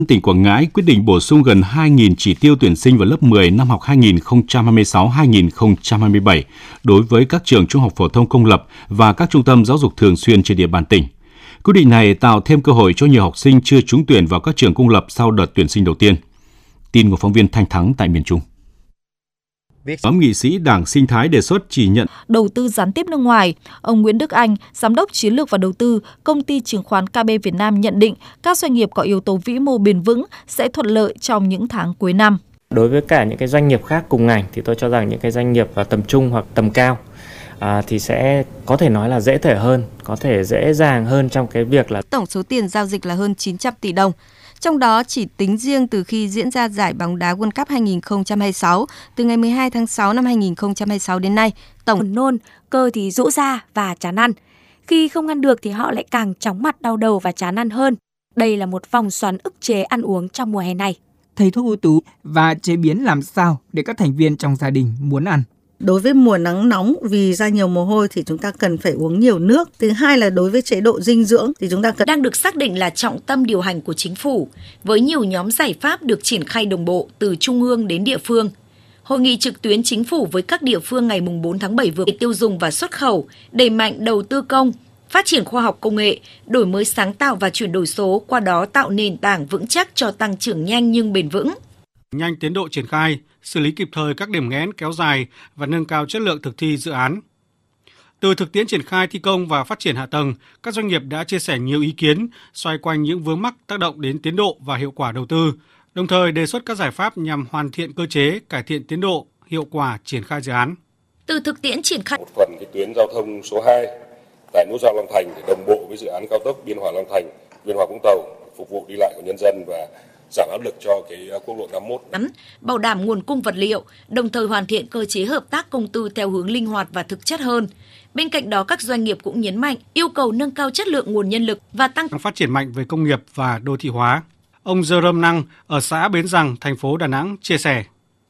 Tỉnh Quảng Ngãi quyết định bổ sung gần 2.000 chỉ tiêu tuyển sinh vào lớp 10 năm học 2026-2027 đối với các trường trung học phổ thông công lập và các trung tâm giáo dục thường xuyên trên địa bàn tỉnh. Quyết định này tạo thêm cơ hội cho nhiều học sinh chưa trúng tuyển vào các trường công lập sau đợt tuyển sinh đầu tiên. Tin của phóng viên Thanh Thắng tại miền Trung. Nhóm nghị sĩ Đảng Sinh Thái đề xuất chỉ nhận đầu tư gián tiếp nước ngoài. Ông Nguyễn Đức Anh, Giám đốc Chiến lược và Đầu tư, Công ty Chứng khoán KB Việt Nam nhận định các doanh nghiệp có yếu tố vĩ mô bền vững sẽ thuận lợi trong những tháng cuối năm. Đối với cả những cái doanh nghiệp khác cùng ngành thì tôi cho rằng những cái doanh nghiệp tầm trung hoặc tầm cao thì sẽ có thể nói là dễ thở hơn, có thể dễ dàng hơn trong cái việc là tổng số tiền giao dịch là hơn 900 tỷ đồng. Trong đó chỉ tính riêng từ khi diễn ra giải bóng đá World Cup 2026 từ ngày 12 tháng 6 năm 2026 đến nay, tổng nôn, cơ thì rũ ra và chán ăn. Khi không ăn được thì họ lại càng chóng mặt, đau đầu và chán ăn hơn. Đây là một vòng xoắn ức chế ăn uống trong mùa hè này. Thầy thuốc ưu tú và chế biến làm sao để các thành viên trong gia đình muốn ăn. Đối với mùa nắng nóng vì ra nhiều mồ hôi thì chúng ta cần phải uống nhiều nước. Thứ hai là đối với chế độ dinh dưỡng thì chúng ta cần đang được xác định là trọng tâm điều hành của chính phủ với nhiều nhóm giải pháp được triển khai đồng bộ từ trung ương đến địa phương. Hội nghị trực tuyến chính phủ với các địa phương ngày 4 tháng 7 vừa tiêu dùng và xuất khẩu, đẩy mạnh đầu tư công, phát triển khoa học công nghệ, đổi mới sáng tạo và chuyển đổi số, qua đó tạo nền tảng vững chắc cho tăng trưởng nhanh nhưng bền vững. Nhanh tiến độ triển khai, xử lý kịp thời các điểm nghẽn kéo dài và nâng cao chất lượng thực thi dự án. Từ thực tiễn triển khai thi công và phát triển hạ tầng, các doanh nghiệp đã chia sẻ nhiều ý kiến xoay quanh những vướng mắc tác động đến tiến độ và hiệu quả đầu tư, đồng thời đề xuất các giải pháp nhằm hoàn thiện cơ chế, cải thiện tiến độ, hiệu quả triển khai dự án. Từ thực tiễn triển khai một phần cái tuyến giao thông số 2 tại nút giao Long Thành để đồng bộ với dự án cao tốc Biên Hòa Long Thành, Biên Hòa Vũng Tàu, phục vụ đi lại của nhân dân và giảm áp lực cho cái quốc lộ 51. Bảo đảm nguồn cung vật liệu, đồng thời hoàn thiện cơ chế hợp tác công tư theo hướng linh hoạt và thực chất hơn. Bên cạnh đó, các doanh nghiệp cũng nhấn mạnh yêu cầu nâng cao chất lượng nguồn nhân lực và tăng phát triển mạnh về công nghiệp và đô thị hóa. Ông Jerome Năng ở xã Bến Rằng, thành phố Đà Nẵng chia sẻ.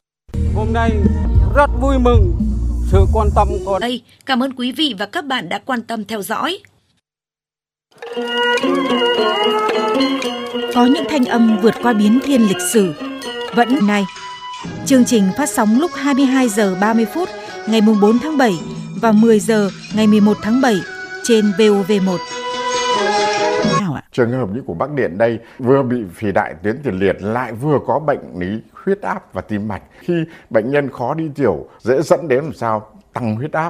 Hôm nay rất vui mừng sự quan tâm của đây. Cảm ơn quý vị và các bạn đã quan tâm theo dõi. Có những thanh âm vượt qua biến thiên lịch sử. Vẫn nay, chương trình phát sóng lúc 22 giờ 30 phút ngày 4 tháng 7 và 10 giờ ngày 11 tháng 7 trên VOV1. Trường hợp như của Bắc Điện đây vừa bị phì đại tuyến tiền liệt lại vừa có bệnh lý huyết áp và tim mạch. Khi bệnh nhân khó đi tiểu dễ dẫn đến làm sao tăng huyết áp.